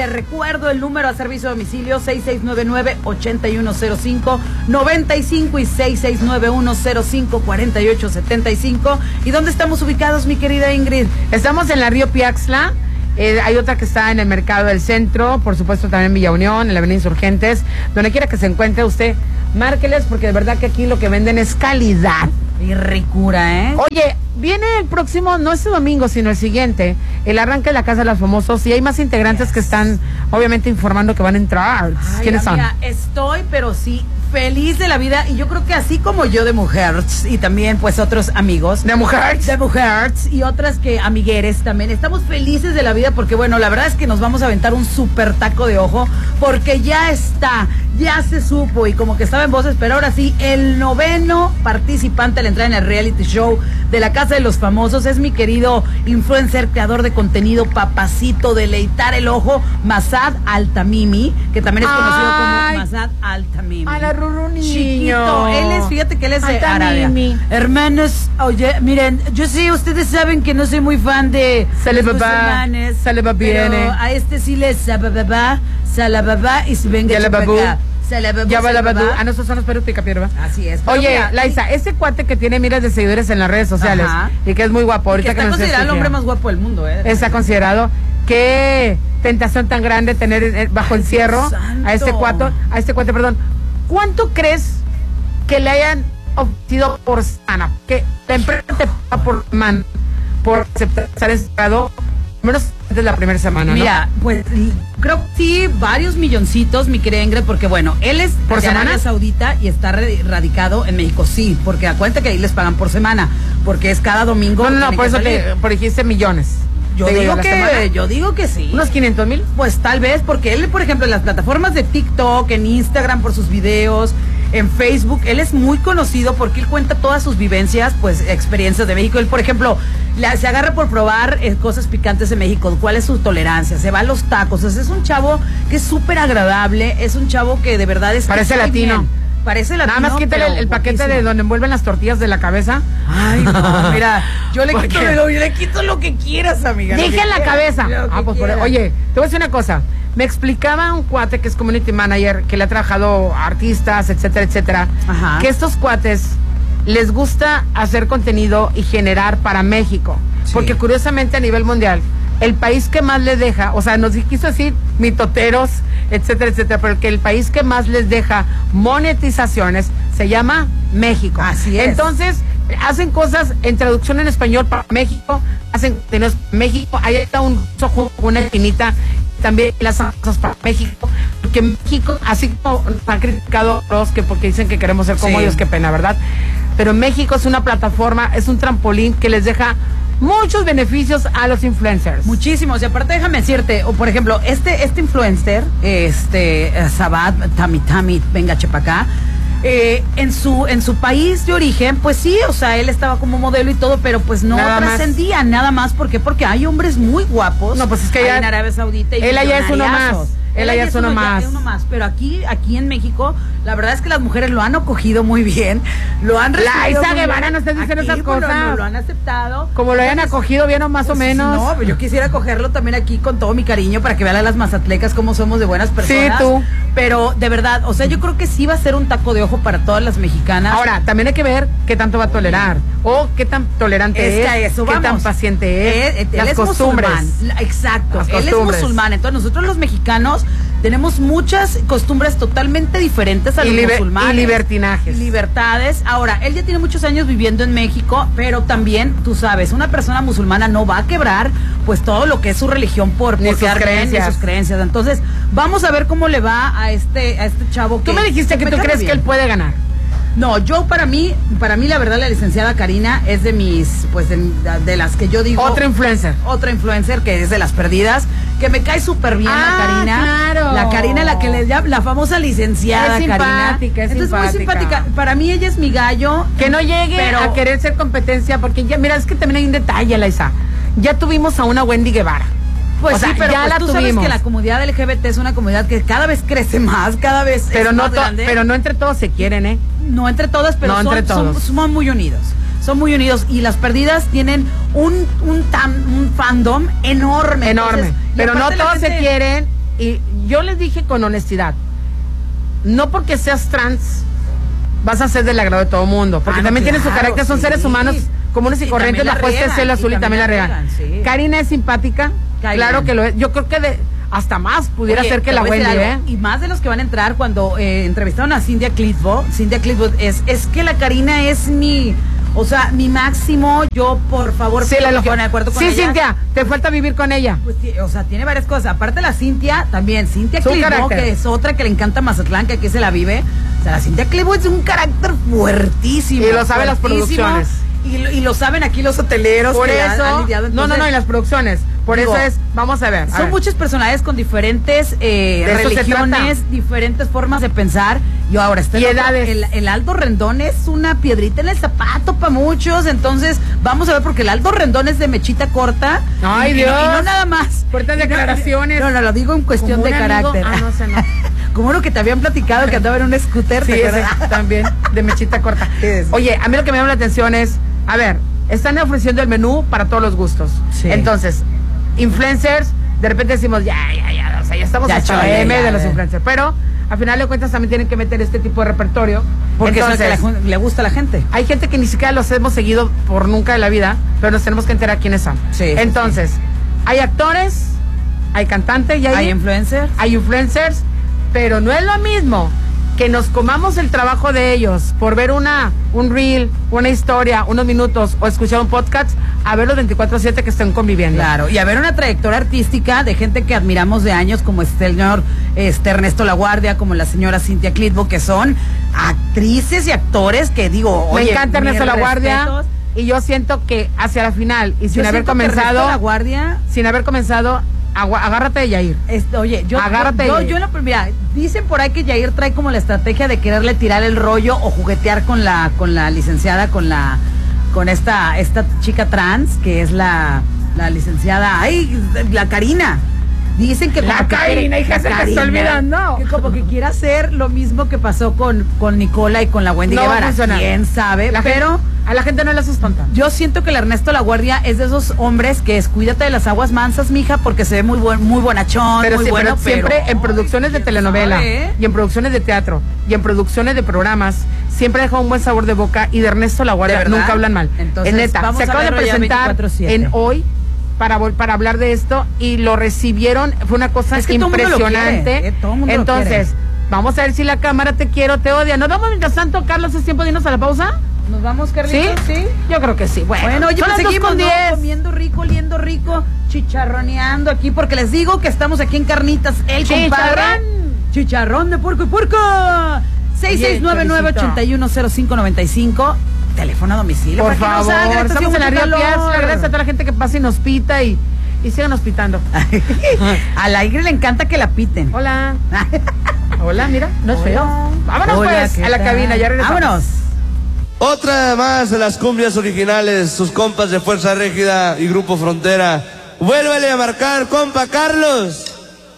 Te recuerdo el número a servicio de domicilio 6699-8105-95 y 6691-054875. ¿Y dónde estamos ubicados, mi querida Ingrid? Estamos en la Río Piaxtla. Hay otra que está en el Mercado del Centro, por supuesto también en Villa Unión, en la Avenida Insurgentes. Donde quiera que se encuentre usted, márqueles, porque de verdad que aquí lo que venden es calidad. Y ricura, ¿eh? Oye, viene el próximo, no este domingo, sino el siguiente, el arranque de la Casa de los Famosos, y hay más integrantes que están, obviamente, informando que van a entrar. ¿Quiénes son? Mira, estoy, pero sí, feliz de la vida, y yo creo que así como yo de mujeres, y también, pues, otros amigos. ¿De mujeres? De mujeres, y otras que amigueres también. Estamos felices de la vida porque, bueno, la verdad es que nos vamos a aventar un súper taco de ojo, porque ya está, ya se supo, y como que estaba en voces, pero ahora sí, el 9º participante al entrar en el reality show de la Casa de los Famosos es mi querido influencer, creador de contenido, papacito, deleitar el ojo, Mazad Altamimi, que también es conocido como Mazad Altamimi. A la Ruru niño. Chiquito, fíjate que él es de Arabia. Hermanos, oye, miren, yo sé, ustedes saben que no soy muy fan de Salababa, pero a este sí le Salababa y se venga Salababú. Ya va la Badú. Salababa. Nosotros son los Perú Picapiedra. Así es. Oye, mira, Laisa, ese cuate que tiene miles de seguidores en las redes sociales, ajá, y que es muy guapo. Ahorita que está considerado el hombre más guapo del mundo, Está considerado. Qué tentación tan grande tener bajo encierro a este cuate, perdón. ¿Cuánto crees que le hayan ofrecido por semana? Que la empresa te paga por aceptar estar encerrado, menos de la primera semana, ¿no? Mira, pues creo que sí, varios milloncitos, mi querida Ingrid, porque bueno, él es ¿por de semana? Arabia Saudita y está radicado en México, sí, porque acuérdate que ahí les pagan por semana, porque es cada domingo. No, por eso por dijiste millones. Yo digo que sí. ¿Unos 500,000? Pues tal vez, porque él, por ejemplo, en las plataformas de TikTok, en Instagram por sus videos, en Facebook, él es muy conocido porque él cuenta todas sus vivencias, pues, experiencias de México. Él, por ejemplo, se agarra por probar cosas picantes de México, cuál es su tolerancia, se va a los tacos. O sea, es un chavo que es súper agradable, es un chavo que de verdad es... Parece latino. Bien. Parece latino. Nada más quítale el paquete de donde envuelven las tortillas de la cabeza. Ay, no, mira, yo le quito lo que quieras, amiga. Dije en la cabeza. Oye, te voy a decir una cosa. Me explicaba un cuate que es community manager, que le ha trabajado a artistas, etcétera, etcétera, ajá, que estos cuates les gusta hacer contenido y generar para México. Sí. Porque curiosamente a nivel mundial, el país que más les deja, o sea, nos quiso decir mitoteros, etcétera, etcétera, pero que el país que más les deja monetizaciones se llama México. Así es. Entonces, hacen cosas en traducción en español para México, hacen contenidos para México, ahí está una esquinita, también las cosas para México, porque México, así como han criticado a los que porque dicen que queremos ser como ellos, qué pena, ¿verdad? Pero México es una plataforma, es un trampolín que les deja muchos beneficios a los influencers. Muchísimos, y aparte déjame decirte, o por ejemplo, este influencer, Sabat, Tami, venga, chepacá, en su país de origen, pues sí, o sea, él estaba como modelo y todo, pero pues no trascendía nada más. ¿Por qué? Porque hay hombres muy guapos. No, pues es que ella, en Arabia Saudita y él allá es uno más. Él allá es uno más. Pero aquí en México, la verdad es que las mujeres lo han acogido muy bien, lo han recibido. Laisa Guevara, no estás diciendo esas cosas. No, lo han aceptado. Como lo hayan acogido bien o más o menos. No, pero yo quisiera acogerlo también aquí con todo mi cariño para que vean a las mazatlecas cómo somos de buenas personas. Sí, tú. Pero de verdad, o sea, yo creo que sí va a ser un taco de ojo para todas las mexicanas. Ahora, también hay que ver qué tanto va a tolerar o qué tan tolerante es, qué tan paciente es, las costumbres. Musulmán. Exacto, él es musulmán, entonces nosotros los mexicanos tenemos muchas costumbres totalmente diferentes a los musulmanes. Y libertinajes. Libertades. Ahora, él ya tiene muchos años viviendo en México, pero también, tú sabes, una persona musulmana no va a quebrar pues todo lo que es su religión por quedar bien, ni sus creencias. Entonces, vamos a ver cómo le va a este chavo. Tú me dijiste que tú crees que él puede ganar. No, yo para mí la verdad la licenciada Karina es de mis, pues de las que yo digo. Otra influencer que es de las perdidas, que me cae súper bien la Karina. Claro. La Karina, la que le llama la famosa licenciada es Karina. Entonces muy simpática. Para mí ella es mi gallo. Que no llegue a querer ser competencia, porque ya, mira, es que también hay un detalle, Laisa. Ya tuvimos a una Wendy Guevara. Pues sí, pero ya tú sabes que la comunidad LGBT es una comunidad que cada vez crece más, cada vez pero es no más grande. Pero no entre todos se quieren, ¿eh? No entre todas, pero son muy unidos. Son muy unidos y las perdidas tienen un fandom enorme. Entonces, pero no todos se quieren y yo les dije con honestidad, no porque seas trans vas a ser del agrado de todo mundo, porque también tienen su carácter, son seres humanos comunes y corrientes, la puesta es el azul y también la regan. Sí. Karina es simpática, claro que lo es, yo creo que hasta más pudiera ser que la Wendy, Y más de los que van a entrar cuando entrevistaron a Cynthia Clitbo es que la Karina es mi máximo, yo por favor sí, de acuerdo con ella. Sí, Cynthia, te falta vivir con ella. Pues, tiene varias cosas. Aparte la Cynthia, también Cynthia Clitbo, que es otra que le encanta Mazatlán, que aquí se la vive. O sea, la Cynthia Clitbo es un carácter fuertísimo. Y lo saben las producciones. Y lo saben aquí los hoteleros. Por que eso, han lidiado. Entonces, no, y las producciones. Por eso vamos a ver. Son muchas personalidades con diferentes religiones, diferentes formas de pensar. Y ahora edades. El Aldo Rendón es una piedrita en el zapato para muchos. Entonces, vamos a ver, porque el Aldo Rendón es de mechita corta. Ay, Dios. Y no nada más. Fuertes declaraciones. No, lo digo en cuestión de carácter. No sé, no. Como uno que te habían platicado que andaba en un scooter. Sí, también, de mechita corta. Oye, a mí lo que me llama la atención es, a ver, están ofreciendo el menú para todos los gustos. Sí. Entonces, influencers, de repente decimos, ya, o sea, ya estamos hasta la M de los influencers. Pero, al final de cuentas, también tienen que meter este tipo de repertorio. Porque entonces, es lo que le gusta a la gente. Hay gente que ni siquiera los hemos seguido por nunca de la vida, pero nos tenemos que enterar quiénes son. Sí, entonces, hay actores, hay cantantes, y hay influencers. Hay influencers, pero no es lo mismo que nos comamos el trabajo de ellos por ver un reel, una historia, unos minutos o escuchar un podcast, a ver los 24/7 que estén conviviendo. Claro, y a ver una trayectoria artística de gente que admiramos de años, como el señor Ernesto Laguardia, como la señora Cynthia Clitbo, que son actrices y actores que digo, me encanta Ernesto Laguardia, y yo siento que hacia la final y sin haber comenzado, agárrate de Yair. Mira, dicen por ahí que Yair trae como la estrategia de quererle tirar el rollo o juguetear con la licenciada, con esta chica trans, que es la licenciada, la Karina. Dicen que la Karina, hija, se te está olvidando. Que como que quiere hacer lo mismo que pasó con Nicola y con la Wendy Guevara. Quién sabe, pero a la gente no le haces tonta. Yo siento que el Ernesto Laguardia es de esos hombres que es cuídate de las aguas mansas, mija, porque se ve muy bonachón, pero muy bueno. Siempre en producciones de telenovela, y en producciones de teatro, y en producciones de programas, siempre deja un buen sabor de boca, y de Ernesto Laguardia nunca hablan mal. Entonces, en neta, se acaba de presentar en Hoy para hablar de esto, y lo recibieron, fue una cosa impresionante. Entonces, vamos a ver si la cámara te quiere o te odia. ¿Nos vamos mientras tanto, Carlos? ¿Es tiempo de irnos a la pausa? ¿Nos vamos, Carlitos? ¿Sí? Yo creo que sí. Bueno, oye, pues seguimos comiendo rico, oliendo rico, chicharroneando aquí, porque les digo que estamos aquí en Carnitas, el compadre. Chicharrón de puerco y puerco. 6699-810595. Teléfono a domicilio. Por favor, estamos en la Ría Piazza. Gracias a toda la gente que pasa y nos pita y sigan pitando. Al aire le encanta que la piten. Hola. Hola, mira, no es feo. Vámonos pues a la cabina, ya regresamos. Vámonos. Otra más de las cumbias originales, sus compas de Fuerza Régida y Grupo Frontera. Vuélvele a marcar, compa Carlos.